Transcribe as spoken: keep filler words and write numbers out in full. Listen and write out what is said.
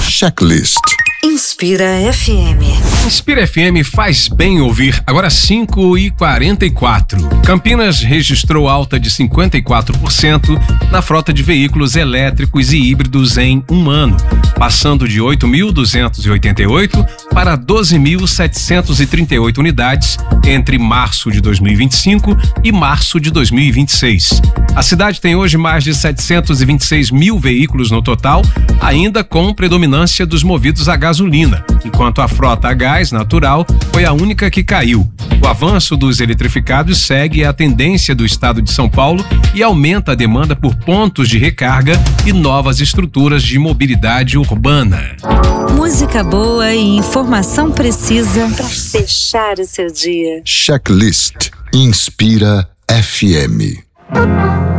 Checklist. Inspira F M. Inspira F M faz bem ouvir. Agora cinco e quarenta e quatro. Campinas registrou alta de cinquenta e quatro por cento na frota de veículos elétricos e híbridos em um ano, passando de oito mil duzentos e oitenta e oito para doze mil setecentos e trinta e oito unidades entre março de dois mil e vinte e cinco e março de dois mil e vinte e seis. A cidade tem hoje mais de setecentos e vinte e seis mil veículos no total, ainda com predominância dos movidos a gasolina, enquanto a frota a gás natural foi a única que caiu. O avanço dos eletrificados segue a tendência do estado de São Paulo e aumenta a demanda por pontos de recarga e novas estruturas de mobilidade urbana. Música boa e informação precisa para fechar o seu dia. Checklist. Inspira F M.